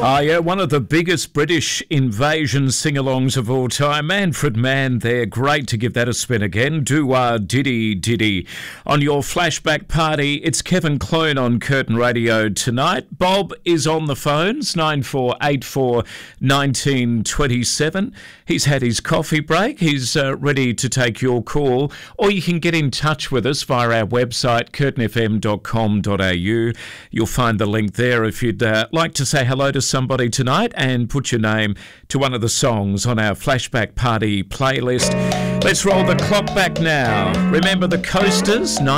Oh, yeah, one of the biggest British invasion sing-alongs of all time. Manfred Mann there. Great to give that a spin again. Do-wah, diddy, diddy. On your flashback party, it's Kevin Clone on Curtin Radio tonight. Bob is on the phones, 9484 1927. He's had his coffee break. He's ready to take your call. Or you can get in touch with us via our website, curtinfm.com.au. You'll find the link there if you'd like to say hello to somebody tonight and put your name to one of the songs on our Flashback Party playlist. Let's roll the clock back now. Remember the Coasters,